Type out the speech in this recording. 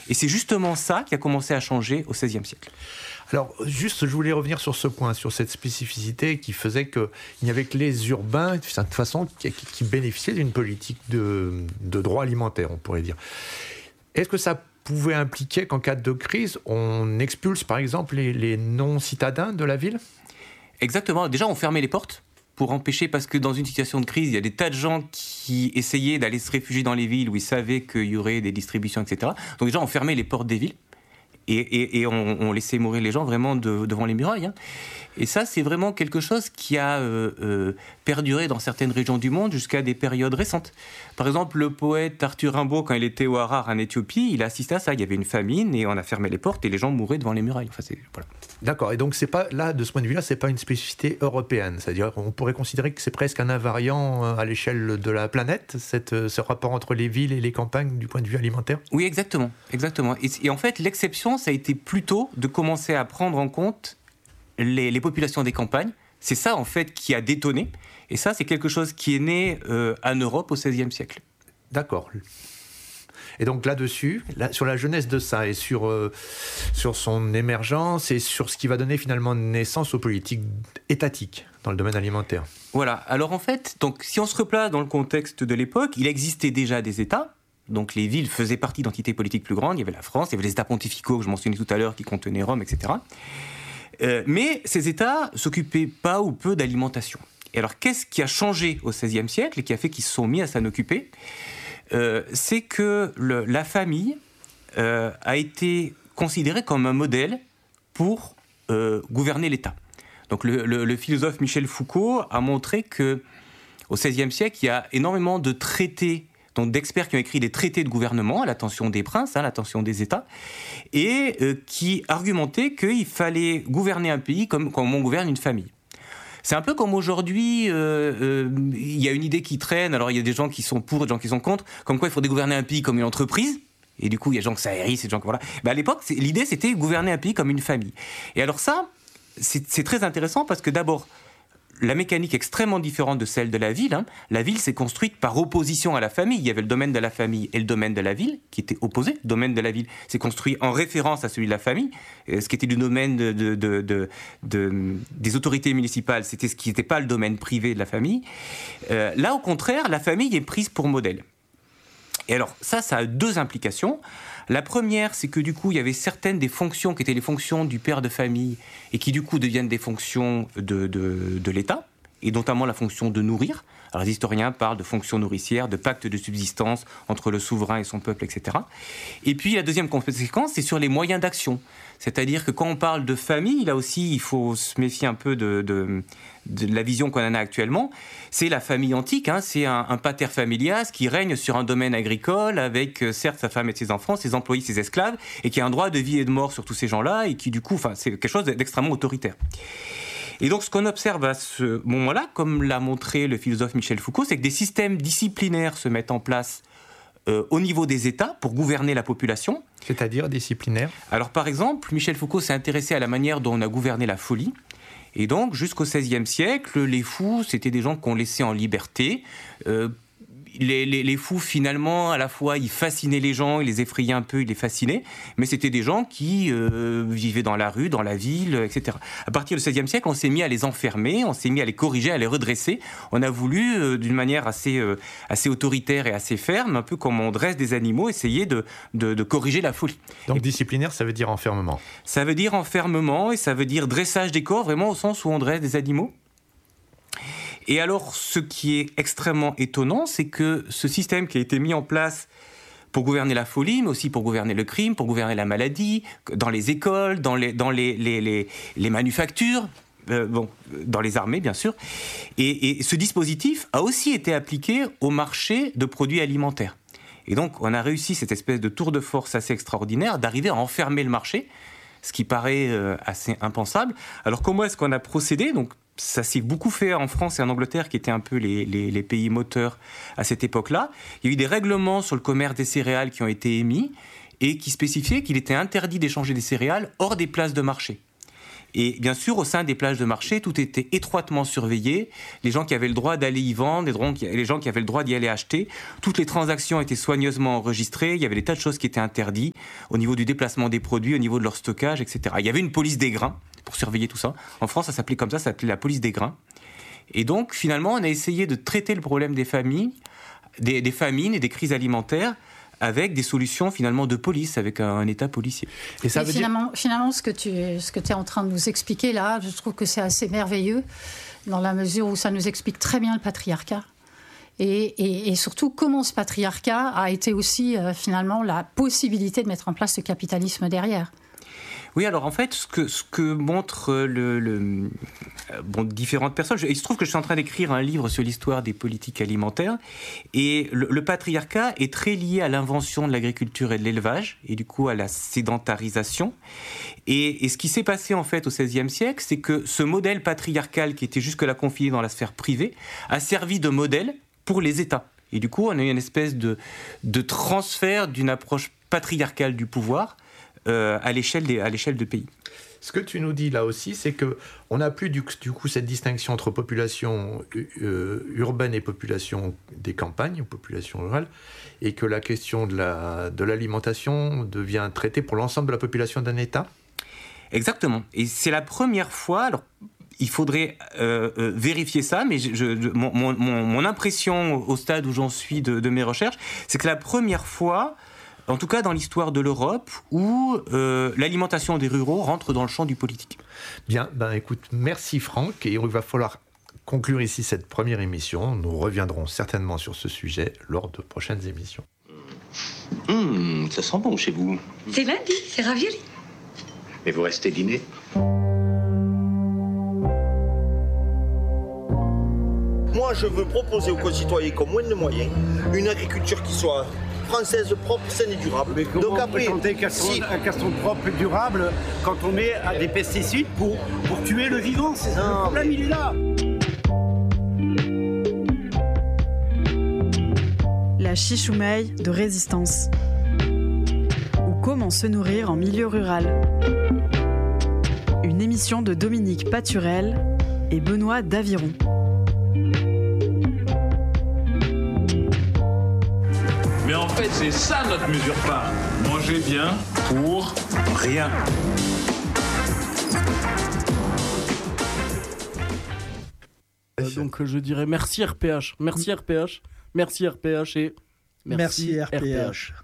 Et c'est justement ça qui a commencé à changer au XVIe siècle. Alors, juste, je voulais revenir sur ce point, sur cette spécificité qui faisait qu'il n'y avait que les urbains, de toute façon, qui bénéficiaient d'une politique de droit alimentaire, on pourrait dire. Est-ce que ça pouvait impliquer qu'en cas de crise, on expulse, par exemple, les non-citadins de la ville ? Exactement. Déjà, on fermait les portes pour empêcher, parce que dans une situation de crise, il y a des tas de gens qui essayaient d'aller se réfugier dans les villes où ils savaient qu'il y aurait des distributions, etc. Donc déjà, on fermait les portes des villes. Et on laissait mourir les gens vraiment devant les murailles. Hein. Et ça, c'est vraiment quelque chose qui a perduré dans certaines régions du monde jusqu'à des périodes récentes. Par exemple, le poète Arthur Rimbaud, quand il était au Harar en Éthiopie, il a assisté à ça. Il y avait une famine et on a fermé les portes et les gens mouraient devant les murailles. Enfin, voilà. D'accord. Et donc, c'est pas, là, de ce point de vue-là, c'est pas une spécificité européenne. C'est-à-dire qu'on pourrait considérer que c'est presque un invariant à l'échelle de la planète, ce rapport entre les villes et les campagnes du point de vue alimentaire ? Oui, exactement. Et en fait, l'exception, ça a été plutôt de commencer à prendre en compte les populations des campagnes. C'est ça, en fait, qui a détonné. Et ça, c'est quelque chose qui est né en Europe au XVIe siècle. D'accord. Et donc là-dessus, sur la jeunesse de ça et sur son émergence et sur ce qui va donner finalement naissance aux politiques étatiques dans le domaine alimentaire. Voilà. Alors en fait, donc, si on se replace dans le contexte de l'époque, il existait déjà des États. Donc les villes faisaient partie d'entités politiques plus grandes. Il y avait la France, il y avait les États pontificaux que je mentionnais tout à l'heure qui contenaient Rome, etc. Mais ces États s'occupaient pas ou peu d'alimentation. Et alors qu'est-ce qui a changé au XVIe siècle et qui a fait qu'ils se sont mis à s'en occuper ? C'est que la famille a été considérée comme un modèle pour gouverner l'État. Donc le philosophe Michel Foucault a montré qu'au XVIe siècle, il y a énormément de traités, donc d'experts qui ont écrit des traités de gouvernement à l'attention des princes, à l'attention des États, et qui argumentaient qu'il fallait gouverner un pays comme on gouverne une famille. C'est un peu comme aujourd'hui, il y a une idée qui traîne, alors il y a des gens qui sont pour, des gens qui sont contre, comme quoi il faudrait gouverner un pays comme une entreprise, et du coup il y a des gens que ça hérisse, et des gens que voilà. Ben à l'époque, l'idée c'était gouverner un pays comme une famille. Et alors ça, c'est très intéressant parce que d'abord, la mécanique est extrêmement différente de celle de la ville. Hein. La ville s'est construite par opposition à la famille. Il y avait le domaine de la famille et le domaine de la ville qui étaient opposés. Le domaine de la ville s'est construit en référence à celui de la famille. Ce qui était du domaine des autorités municipales, c'était ce qui n'était pas le domaine privé de la famille. Là, au contraire, la famille est prise pour modèle. Et alors, ça a deux implications. La première, c'est que du coup, il y avait certaines des fonctions qui étaient les fonctions du père de famille et qui du coup deviennent des fonctions de l'État, et notamment la fonction de nourrir. Alors les historiens parlent de fonctions nourricières, de pacte de subsistance entre le souverain et son peuple, etc. Et puis la deuxième conséquence, c'est sur les moyens d'action. C'est-à-dire que quand on parle de famille, là aussi, il faut se méfier un peu de la vision qu'on en a actuellement. C'est la famille antique, hein, c'est un pater familias qui règne sur un domaine agricole avec certes sa femme et ses enfants, ses employés, ses esclaves, et qui a un droit de vie et de mort sur tous ces gens-là, et qui du coup, c'est quelque chose d'extrêmement autoritaire. Et donc ce qu'on observe à ce moment-là, comme l'a montré le philosophe Michel Foucault, c'est que des systèmes disciplinaires se mettent en place au niveau des États pour gouverner la population. C'est-à-dire disciplinaire ? Alors par exemple, Michel Foucault s'est intéressé à la manière dont on a gouverné la folie. Et donc, jusqu'au XVIe siècle, les fous, c'était des gens qu'on laissait en liberté. Les fous, finalement, à la fois, ils fascinaient les gens, ils les effrayaient un peu, ils les fascinaient, mais c'était des gens qui vivaient dans la rue, dans la ville, etc. À partir du XVIe siècle, on s'est mis à les enfermer, on s'est mis à les corriger, à les redresser. On a voulu, d'une manière assez autoritaire et assez ferme, un peu comme on dresse des animaux, essayer de corriger la folie. Donc disciplinaire, ça veut dire enfermement ? Ça veut dire enfermement et ça veut dire dressage des corps, vraiment au sens où on dresse des animaux. Et alors, ce qui est extrêmement étonnant, c'est que ce système qui a été mis en place pour gouverner la folie, mais aussi pour gouverner le crime, pour gouverner la maladie, dans les écoles, dans les manufactures, dans les armées, bien sûr. Et ce dispositif a aussi été appliqué au marché de produits alimentaires. Et donc, on a réussi cette espèce de tour de force assez extraordinaire d'arriver à enfermer le marché, ce qui paraît assez impensable. Alors, comment est-ce qu'on a procédé ? Donc, ça s'est beaucoup fait en France et en Angleterre, qui étaient un peu les pays moteurs à cette époque-là. Il y a eu des règlements sur le commerce des céréales qui ont été émis et qui spécifiaient qu'il était interdit d'échanger des céréales hors des places de marché. Et bien sûr, au sein des plages de marché, tout était étroitement surveillé. Les gens qui avaient le droit d'aller y vendre, les gens qui avaient le droit d'y aller acheter, toutes les transactions étaient soigneusement enregistrées. Il y avait des tas de choses qui étaient interdites au niveau du déplacement des produits, au niveau de leur stockage, etc. Il y avait une police des grains pour surveiller tout ça. En France, ça s'appelait comme ça s'appelait la police des grains. Et donc, finalement, on a essayé de traiter le problème des famines et des crises alimentaires avec des solutions finalement de police, avec un État policier. Et ça veut finalement, ce que tu es en train de nous expliquer là, je trouve que c'est assez merveilleux, dans la mesure où ça nous explique très bien le patriarcat. Et surtout, comment ce patriarcat a été aussi finalement la possibilité de mettre en place ce capitalisme derrière. Oui, alors en fait, ce que montrent différentes personnes, il se trouve que je suis en train d'écrire un livre sur l'histoire des politiques alimentaires, et le patriarcat est très lié à l'invention de l'agriculture et de l'élevage, et du coup à la sédentarisation. Et ce qui s'est passé en fait au XVIe siècle, c'est que ce modèle patriarcal qui était jusque-là confiné dans la sphère privée a servi de modèle pour les États. Et du coup, on a eu une espèce de transfert d'une approche patriarcale du pouvoir à l'échelle de pays. Ce que tu nous dis là aussi, c'est qu'on n'a plus du coup cette distinction entre population urbaine et population des campagnes, ou population rurale, et que la question de l'alimentation devient traitée pour l'ensemble de la population d'un État. Exactement. Et c'est la première fois... Alors, il faudrait vérifier ça, mais mon impression au stade où j'en suis de mes recherches, c'est que la première fois... En tout cas, dans l'histoire de l'Europe, où l'alimentation des ruraux rentre dans le champ du politique. Bien, écoute, merci Franck, et il va falloir conclure ici cette première émission. Nous reviendrons certainement sur ce sujet lors de prochaines émissions. Ça sent bon chez vous. C'est lundi, c'est ravioli. Mais vous restez dîner ? Moi, je veux proposer aux concitoyens qui ont moins de moyens une agriculture qui soit française, propre, saine et durable. Mais comment donc après, on peut tenter un castron propre et durable quand on met des pesticides pour tuer le vivant? C'est ça, le problème, il est là. La chichoumaille de résistance. Ou comment se nourrir en milieu rural. Une émission de Dominique Paturel et Benoît Daviron. Mais en fait, c'est ça notre mesure phare. Manger bien pour rien. Donc je dirais merci RPH. Merci RPH. Merci RPH et merci RPH.